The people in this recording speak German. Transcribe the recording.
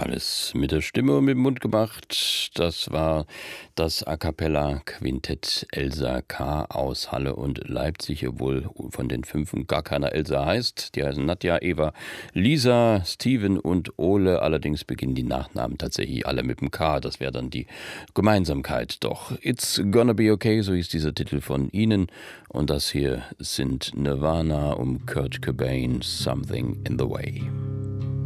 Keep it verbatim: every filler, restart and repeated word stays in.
Alles mit der Stimme und mit dem Mund gemacht. Das war das A Cappella Quintett Elsa K. aus Halle und Leipzig, obwohl von den Fünfen gar keiner Elsa heißt. Die heißen Nadja, Eva, Lisa, Steven und Ole. Allerdings beginnen die Nachnamen tatsächlich alle mit dem K. Das wäre dann die Gemeinsamkeit. Doch It's Gonna Be Okay, so hieß dieser Titel von ihnen. Und das hier sind Nirvana um Kurt Cobain, Something in the Way.